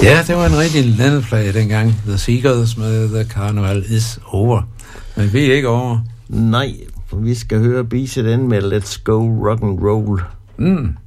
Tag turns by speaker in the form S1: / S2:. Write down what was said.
S1: Ja, det var en rigtig landeplage dengang. The Seagulls med The Carnival is Over. Men vi er ikke over.
S2: Nej, for vi skal høre Beat It In med Let's Go Rock and Roll.